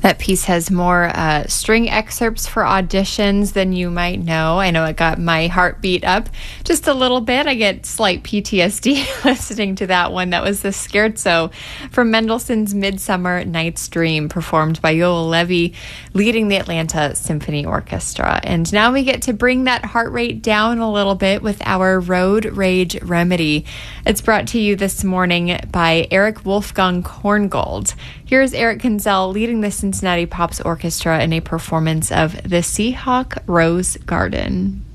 That piece has more string excerpts for auditions than you might know. I know it got my heartbeat up just a little bit. I get slight PTSD listening to that one. That was the Scherzo from Mendelssohn's Midsummer Night's Dream, performed by Yoel Levi, leading the Atlanta Symphony Orchestra. And now we get to bring that heart rate down a little bit with our Road Rage Remedy. It's brought to you this morning by Eric Wolfgang Korngold. Here's Eric Kinzel leading the Cincinnati Pops Orchestra in a performance of The Seahawk Rose Garden.